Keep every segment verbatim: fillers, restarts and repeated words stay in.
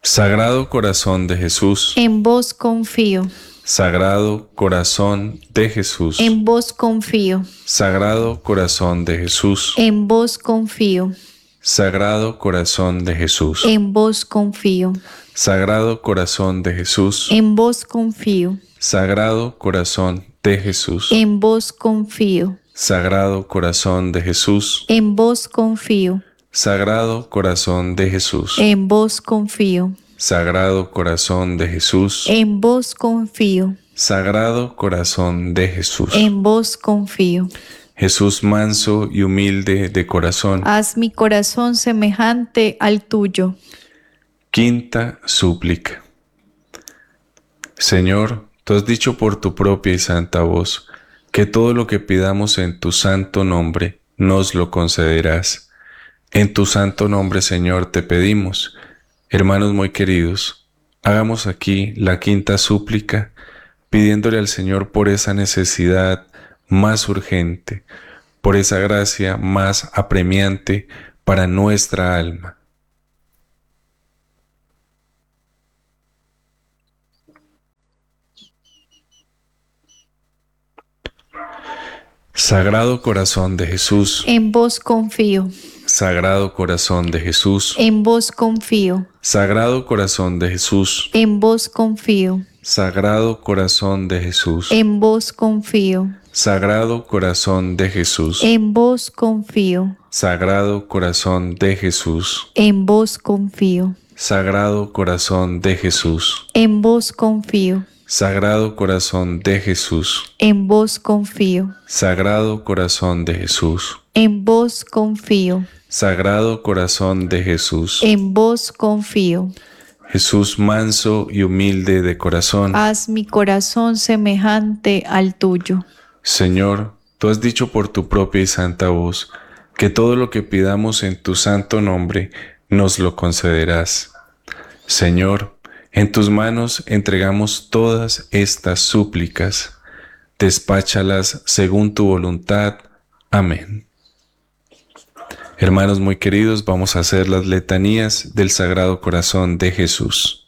Sagrado Corazón de Jesús, en vos confío, Sagrado Corazón de Jesús, en vos confío, Sagrado Corazón de Jesús, en vos confío, Sagrado Corazón de Jesús, en vos confío, Sagrado Corazón de Jesús, en vos confío, Sagrado Corazón de Jesús, en vos confío, Sagrado Corazón de Jesús, en vos confío, Sagrado Corazón de Jesús, en vos confío, Sagrado Corazón de Jesús, en vos confío, Sagrado Corazón de Jesús. en vos confío. Jesús manso y humilde de corazón. Haz mi corazón semejante al tuyo. Quinta súplica. Señor, tú has dicho por tu propia y santa voz que todo lo que pidamos en tu santo nombre nos lo concederás. En tu santo nombre, Señor, te pedimos, hermanos muy queridos, hagamos aquí la quinta súplica, pidiéndole al Señor por esa necesidad más urgente, por esa gracia más apremiante para nuestra alma. Sagrado Corazón de Jesús, En vos confío, Sagrado Corazón de Jesús, en vos confío, Sagrado Corazón de Jesús, en vos confío, Sagrado Corazón de Jesús, en vos confío, Sagrado Corazón de Jesús, en vos confío, Sagrado Corazón de Jesús, en vos confío, Sagrado Corazón de Jesús, en vos confío, Sagrado Corazón de Jesús, en vos confío, Sagrado Corazón de Jesús, en vos confío, Sagrado Corazón de Jesús, en vos confío. Jesús manso y humilde de corazón. Haz mi corazón semejante al tuyo. Señor, tú has dicho por tu propia y santa voz que todo lo que pidamos en tu santo nombre nos lo concederás. Señor, en tus manos entregamos todas estas súplicas. Despáchalas según tu voluntad. Amén. Hermanos muy queridos, vamos a hacer las letanías del Sagrado Corazón de Jesús.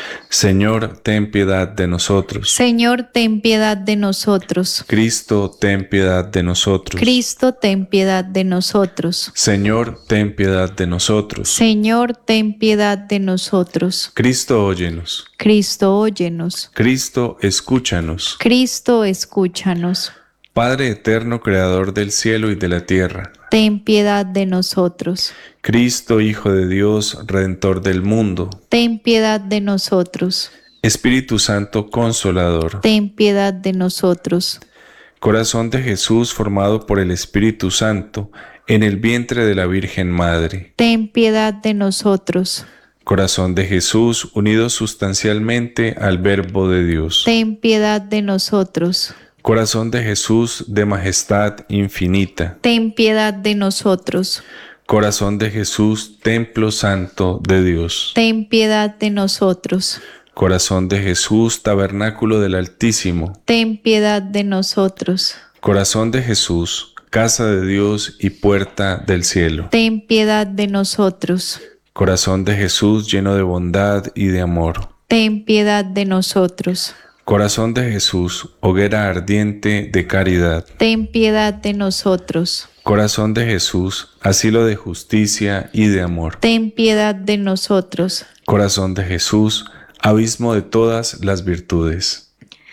Señor, ten piedad de nosotros. Señor, ten piedad de nosotros. Cristo, ten piedad de nosotros. Cristo, ten piedad de nosotros. Señor, ten piedad de nosotros. Señor, ten piedad de nosotros. Cristo, óyenos. Cristo, óyenos. Cristo, escúchanos. Cristo, escúchanos. Padre eterno, creador del cielo y de la tierra. Ten piedad de nosotros. Cristo, Hijo de Dios, Redentor del mundo. Ten piedad de nosotros. Espíritu Santo, Consolador. Ten piedad de nosotros. Corazón de Jesús formado por el Espíritu Santo en el vientre de la Virgen Madre. Ten piedad de nosotros. Corazón de Jesús unido sustancialmente al Verbo de Dios. Ten piedad de nosotros. Corazón de Jesús de majestad infinita. Ten piedad de nosotros. Corazón de Jesús, templo santo de Dios. Ten piedad de nosotros. Corazón de Jesús, tabernáculo del Altísimo. Ten piedad de nosotros. Corazón de Jesús, casa de Dios y puerta del cielo. Ten piedad de nosotros. Corazón de Jesús, lleno de bondad y de amor. Ten piedad de nosotros. Corazón de Jesús, hoguera ardiente de caridad. Ten piedad de nosotros. Corazón de Jesús, asilo de justicia y de amor. Ten piedad de nosotros. Corazón de Jesús, abismo de todas las virtudes.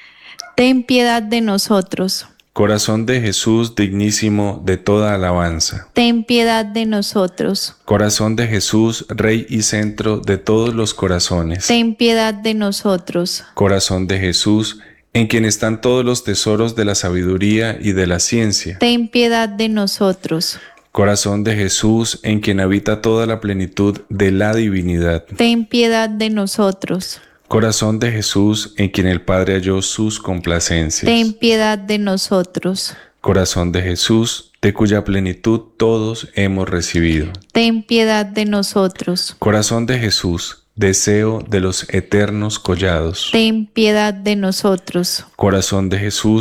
Ten piedad de nosotros. Corazón de Jesús, dignísimo de toda alabanza. Ten piedad de nosotros. Corazón de Jesús, Rey y centro de todos los corazones. Ten piedad de nosotros. Corazón de Jesús, en quien están todos los tesoros de la sabiduría y de la ciencia. Ten piedad de nosotros. Corazón de Jesús, en quien habita toda la plenitud de la divinidad. Ten piedad de nosotros. Corazón de Jesús, en quien el Padre halló sus complacencias. Ten piedad de nosotros. Corazón de Jesús, de cuya plenitud todos hemos recibido. Ten piedad de nosotros. Corazón de Jesús, deseo de los eternos collados. Ten piedad de nosotros. Corazón de Jesús,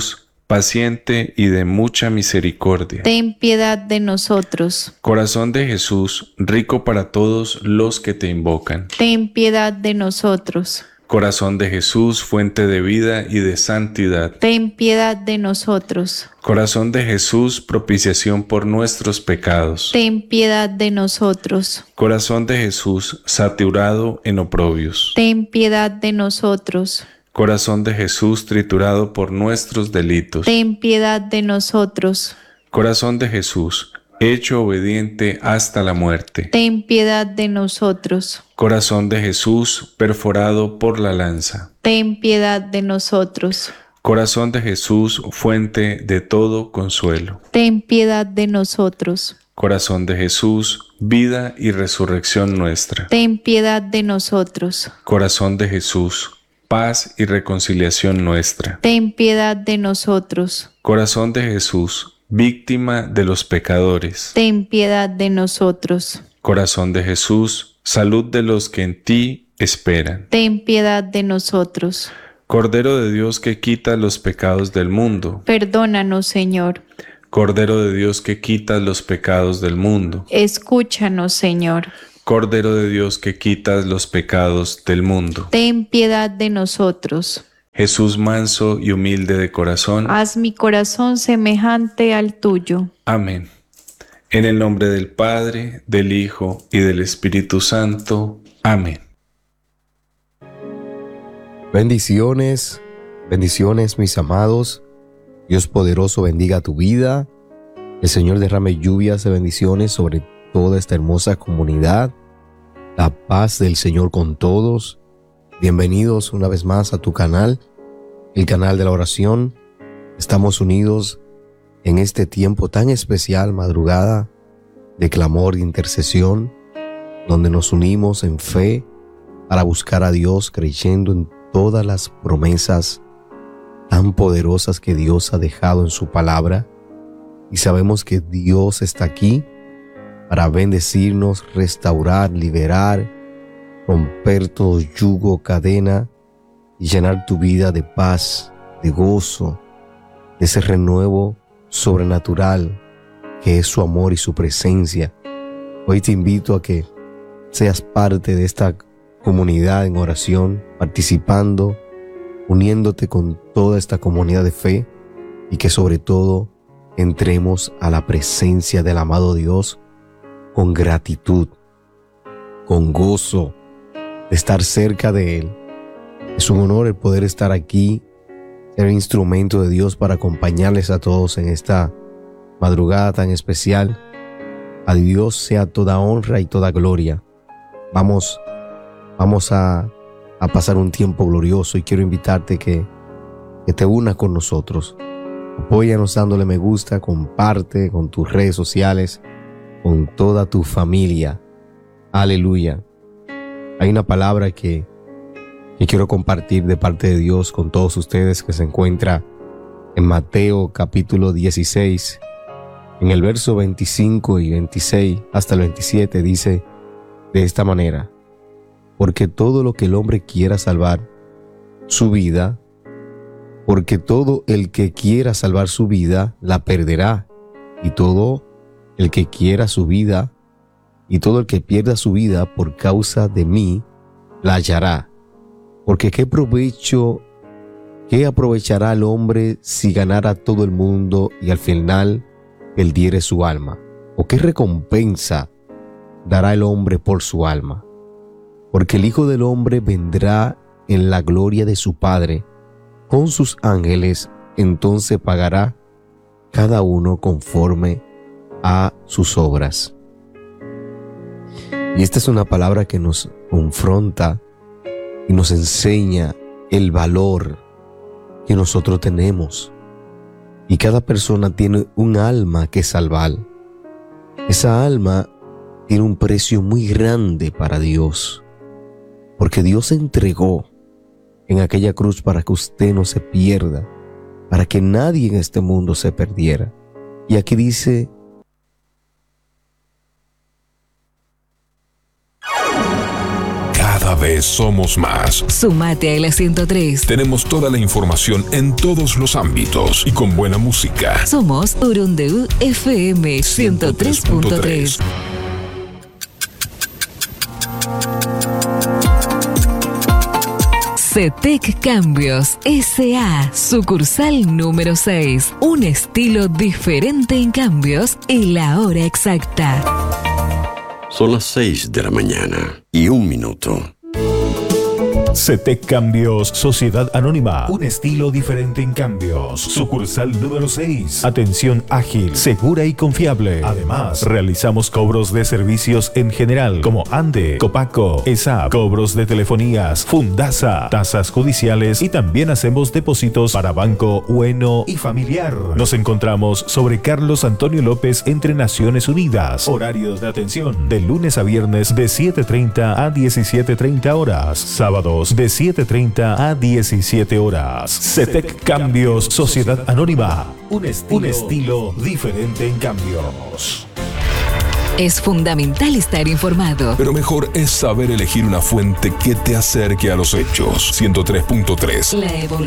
paciente y de mucha misericordia. ten piedad de nosotros. Corazón de Jesús, rico para todos los que te invocan. Ten piedad de nosotros. Corazón de Jesús, fuente de vida y de santidad. Ten piedad de nosotros. Corazón de Jesús, propiciación por nuestros pecados. Ten piedad de nosotros. Corazón de Jesús, saturado en oprobios. Ten piedad de nosotros. Corazón de Jesús, triturado por nuestros delitos. Ten piedad de nosotros. Corazón de Jesús, hecho obediente hasta la muerte. Ten piedad de nosotros. Corazón de Jesús, perforado por la lanza. Ten piedad de nosotros. Corazón de Jesús, fuente de todo consuelo. Ten piedad de nosotros. Corazón de Jesús, vida y resurrección nuestra. Ten piedad de nosotros. Corazón de Jesús, paz y reconciliación nuestra. Ten piedad de nosotros. Corazón de Jesús, víctima de los pecadores. Ten piedad de nosotros. Corazón de Jesús, salud de los que en ti esperan. Ten piedad de nosotros. Cordero de Dios que quita los pecados del mundo. Perdónanos, Señor. Cordero de Dios que quita los pecados del mundo. Escúchanos, Señor. Cordero de Dios que quitas los pecados del mundo. Ten piedad de nosotros. Jesús manso y humilde de corazón. Haz mi corazón semejante al tuyo. Amén. En el nombre del Padre, del Hijo y del Espíritu Santo. Amén. Bendiciones, bendiciones mis amados. Dios poderoso bendiga tu vida. El Señor derrame lluvias de bendiciones sobre toda esta hermosa comunidad. La paz del Señor con todos. Bienvenidos una vez más a tu canal, el canal de la oración. Estamos unidos en este tiempo tan especial, madrugada de clamor, de intercesión, donde nos unimos en fe para buscar a Dios, creyendo en todas las promesas tan poderosas que Dios ha dejado en su palabra. Y sabemos que Dios está aquí para bendecirnos, restaurar, liberar, romper todo yugo, cadena y llenar tu vida de paz, de gozo, de ese renuevo sobrenatural que es su amor y su presencia. Hoy te invito a que seas parte de esta comunidad en oración, participando, uniéndote con toda esta comunidad de fe y que sobre todo entremos a la presencia del amado Dios con gratitud, con gozo de estar cerca de Él. Es un honor el poder estar aquí, ser instrumento de Dios para acompañarles a todos en esta madrugada tan especial. A Dios sea toda honra y toda gloria. Vamos, vamos a, a pasar un tiempo glorioso y quiero invitarte que, que te unas con nosotros. Apóyanos dándole me gusta, comparte con tus redes sociales, con toda tu familia. Aleluya. Hay una palabra que, que quiero compartir de parte de Dios con todos ustedes que se encuentra en Mateo capítulo dieciséis. En el verso veinticinco y veintiséis hasta el veintisiete dice de esta manera: porque todo lo que el hombre quiera salvar su vida, porque todo el que quiera salvar su vida la perderá, y todo el que quiera su vida, y todo el que pierda su vida por causa de mí, la hallará. Porque qué provecho, qué aprovechará el hombre si ganara todo el mundo y al final perdiere su alma, o qué recompensa dará el hombre por su alma. Porque el Hijo del Hombre vendrá en la gloria de su Padre con sus ángeles, entonces pagará cada uno conforme a sus obras. Y esta es una palabra que nos confronta y nos enseña el valor que nosotros tenemos. Y cada persona tiene un alma que salvar. Esa alma tiene un precio muy grande para Dios, porque Dios se entregó en aquella cruz para que usted no se pierda, para que nadie en este mundo se perdiera. Y aquí dice: cada Cada vez somos más. Sumate a la ciento tres. Tenemos toda la información en todos los ámbitos y con buena música. Somos Urundeu F M ciento tres punto tres. CETEC Cambios S A, sucursal número seis. Un estilo diferente en cambios y la hora exacta. Son las seis de la mañana y un minuto. CETEC Cambios, Sociedad Anónima. Un estilo diferente en cambios. Sucursal número seis. Atención ágil, segura y confiable. Además, realizamos cobros de servicios en general, como ANDE, Copaco, E S A P, cobros de telefonías, Fundasa, tasas judiciales y también hacemos depósitos para Banco Bueno y Familiar. Nos encontramos sobre Carlos Antonio López entre Naciones Unidas. Horarios de atención de lunes a viernes de siete treinta a diecisiete treinta horas. Sábados de siete treinta a diecisiete horas. CETEC Cambios, Sociedad Anónima. Un estilo, un estilo diferente en cambios. Es fundamental estar informado. Pero mejor es saber elegir una fuente que te acerque a los hechos. ciento tres punto tres. La evolución.